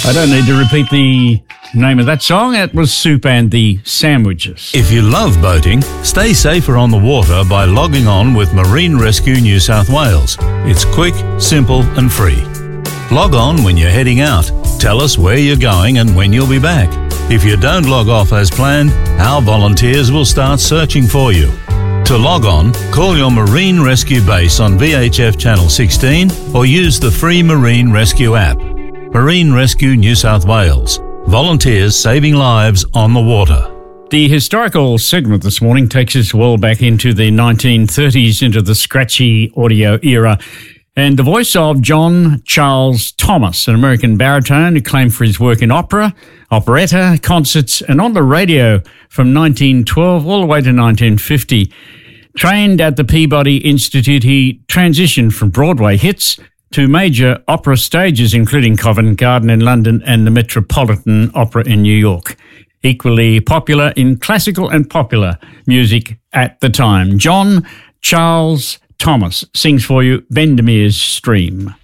I don't need to repeat the name of that song. It was Soup and the Sandwiches. If you love boating, stay safer on the water by logging on with Marine Rescue New South Wales. It's quick, simple and free. Log on when you're heading out. Tell us where you're going and when you'll be back. If you don't log off as planned, our volunteers will start searching for you. To log on, call your Marine Rescue base on VHF Channel 16 or use the free Marine Rescue app. Marine Rescue New South Wales. Volunteers saving lives on the water. The historical segment this morning takes us well back into the 1930s, into the scratchy audio era. And the voice of John Charles Thomas, an American baritone acclaimed for his work in opera, operetta, concerts, and on the radio from 1912 all the way to 1950. Trained at the Peabody Institute, he transitioned from Broadway hits to major opera stages, including Covent Garden in London and the Metropolitan Opera in New York. Equally popular in classical and popular music at the time. John Charles Thomas sings for you Bendemeer's Stream.